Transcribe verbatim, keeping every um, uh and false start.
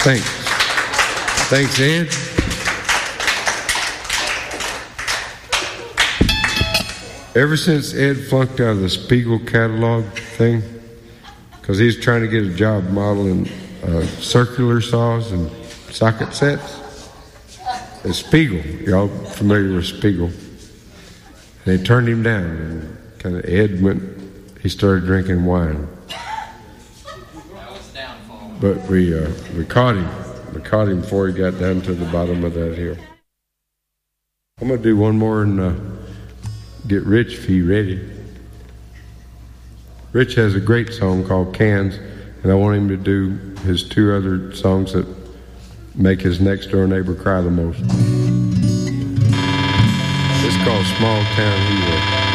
Thanks. Thanks, Ed. Ever since Ed flunked out of the Spiegel catalog thing, because he's trying to get a job modeling uh, circular saws and socket sets, it's Spiegel. Y'all familiar with Spiegel? They turned him down, and kind of Ed went, he started drinking wine. But we uh, we caught him. We caught him before he got down to the bottom of that hill. I'm going to do one more and uh, get Rich if he's ready. Rich has a great song called Cans, and I want him to do his two other songs that make his next door neighbor cry the most. It's called Small Town Hero.